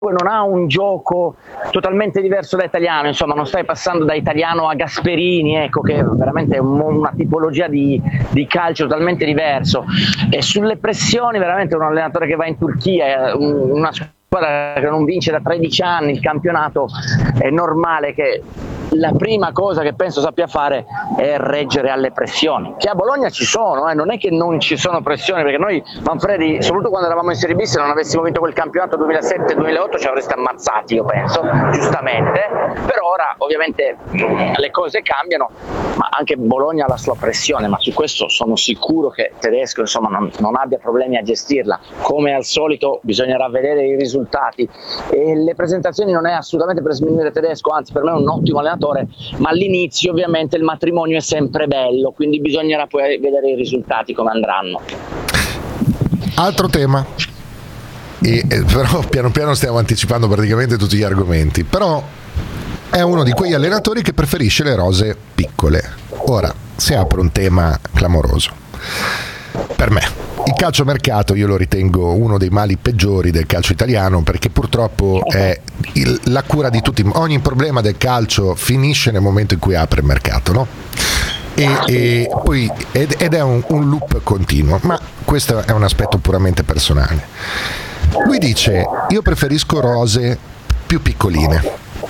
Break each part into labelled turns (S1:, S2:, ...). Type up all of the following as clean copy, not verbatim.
S1: non ha un gioco totalmente diverso da Italiano, insomma non stai passando da Italiano a Gasperini, ecco, che è veramente una tipologia di calcio totalmente diverso. E sulle pressioni veramente un allenatore che va in Turchia, una squadra che non vince da 13 anni il campionato, è normale che la prima cosa che penso sappia fare è reggere alle pressioni, che a Bologna ci sono, non è che non ci sono pressioni, perché noi, Manfredi, soprattutto quando eravamo in Serie B, se non avessimo vinto quel campionato 2007-2008 ci avreste ammazzati, io penso, giustamente. Per ora ovviamente le cose cambiano, ma anche Bologna ha la sua pressione, ma su questo sono sicuro che Tedesco insomma non abbia problemi a gestirla. Come al solito bisognerà vedere i risultati, e le presentazioni non è assolutamente per sminuire Tedesco, anzi per me è un ottimo allenatore, ma all'inizio ovviamente il matrimonio è sempre bello, quindi bisognerà poi vedere i risultati come andranno.
S2: Altro tema, però piano piano stiamo anticipando praticamente tutti gli argomenti, però è uno di quegli allenatori che preferisce le rose piccole. Ora si apre un tema clamoroso. Per me il calciomercato io lo ritengo uno dei mali peggiori del calcio italiano, perché purtroppo è la cura di tutti. Ogni problema del calcio finisce nel momento in cui apre il mercato, no? Ed è un loop continuo, ma questo è un aspetto puramente personale. Lui dice: io preferisco rose più piccoline.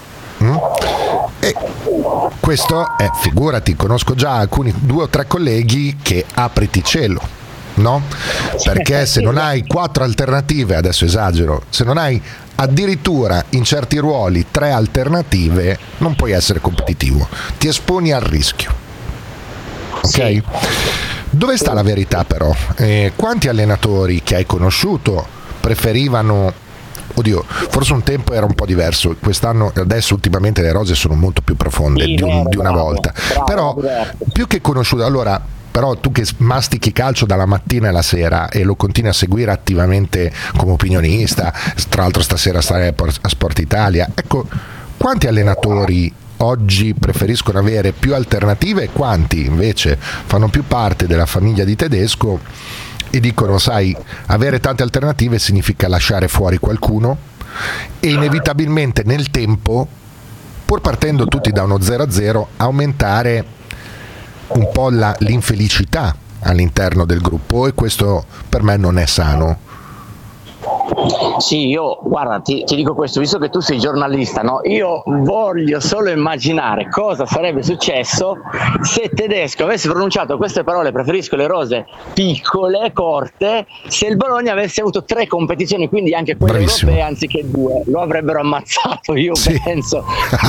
S2: E questo è, figurati, conosco già alcuni 2 o 3 colleghi che apriti cielo, no? Perché se non hai 4 alternative, adesso esagero, se non hai addirittura in certi ruoli 3 alternative, non puoi essere competitivo, ti esponi al rischio, ok? Sì. Dove sta la verità però? Quanti allenatori che hai conosciuto preferivano, oddio, forse un tempo era un po' diverso, quest'anno, adesso ultimamente le rose sono molto più profonde, sì, di una volta, però più che conosciuto, allora, però tu che mastichi calcio dalla mattina alla sera e lo continui a seguire attivamente come opinionista, tra l'altro stasera starai a Sport Italia, ecco, quanti allenatori oggi preferiscono avere più alternative e quanti invece fanno più parte della famiglia di Tedesco e dicono: sai, avere tante alternative significa lasciare fuori qualcuno, e inevitabilmente nel tempo, pur partendo tutti da uno 0-0, aumentare un po' l'infelicità all'interno del gruppo, e questo per me non è sano.
S1: Sì, io guarda, ti dico questo, visto che tu sei giornalista, no? Io voglio solo immaginare cosa sarebbe successo se Tedesco avesse pronunciato queste parole: preferisco le rose piccole, corte, se il Bologna avesse avuto 3 competizioni, quindi anche quelle
S2: Bravissimo.
S1: europee anziché 2, lo avrebbero ammazzato, io
S2: sì.
S1: penso.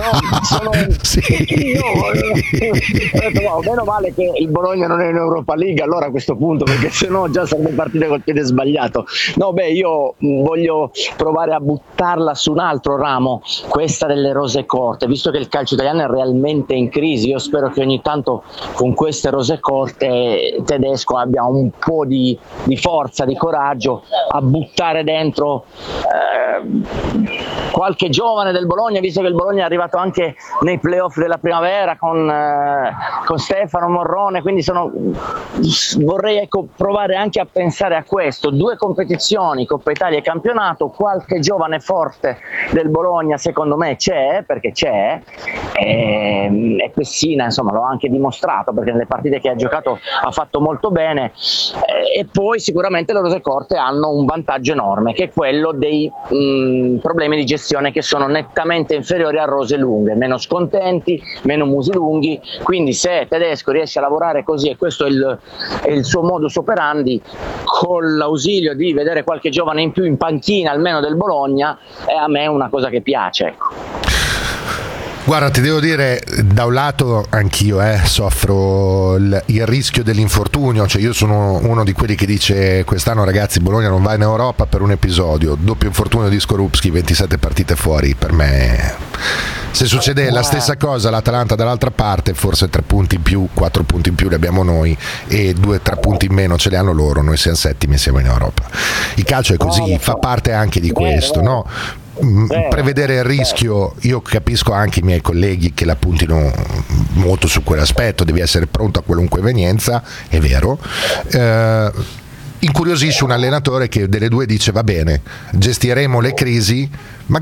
S1: No, meno male che il Bologna non è in Europa League allora a questo punto, perché sennò già sarebbe partito col piede sbagliato. No, beh, io voglio provare a buttarla su un altro ramo, questa delle rose corte, visto che il calcio italiano è realmente in crisi. Io spero che ogni tanto con queste rose corte Tedesco abbia un po' di forza, di coraggio a buttare dentro qualche giovane del Bologna, visto che il Bologna è arrivato anche nei playoff della primavera con Stefano Morrone, quindi vorrei provare anche a pensare a questo: 2 competizioni, Coppa Italia e campionato, qualche giovane forte del Bologna secondo me c'è, perché c'è, e Pessina insomma l'ho anche dimostrato, perché nelle partite che ha giocato ha fatto molto bene, e poi sicuramente le rose corte hanno un vantaggio enorme, che è quello dei problemi di gestione, che sono nettamente inferiori a rose lunghe, meno scontenti, meno musi lunghi. Quindi se Tedesco riesce a lavorare così, e questo è il suo modus operandi, con l'ausilio di vedere qualche giovane in più in panchina almeno del Bologna, a me è una cosa che piace, ecco.
S2: Guarda, ti devo dire, da un lato anch'io soffro il rischio dell'infortunio, cioè io sono uno di quelli che dice: quest'anno ragazzi Bologna non va in Europa per un episodio, doppio infortunio di Skorupski, 27 partite fuori. Per me, se succede la stessa cosa l'Atalanta dall'altra parte, forse 3 punti in più, 4 punti in più li abbiamo noi e 2-3 punti in meno ce li hanno loro, noi siamo settimi e siamo in Europa. Il calcio è così, fa parte anche di questo, no? Prevedere il rischio, io capisco anche i miei colleghi che la puntino molto su quell'aspetto, devi essere pronto a qualunque evenienza, è vero, incuriosisce un allenatore che delle due dice va bene, gestiremo le crisi,